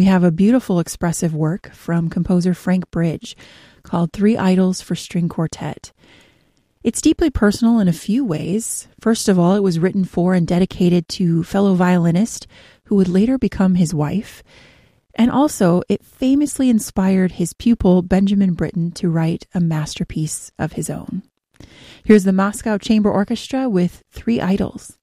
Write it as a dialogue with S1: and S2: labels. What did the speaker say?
S1: We have a beautiful expressive work from composer Frank Bridge called Three Idols for String Quartet. It's deeply personal in a few ways. First of all, it was written for and dedicated to fellow violinist who would later become his wife. And also, it famously inspired his pupil Benjamin Britten to write a masterpiece of his own. Here's the Moscow Chamber Orchestra with Three Idols.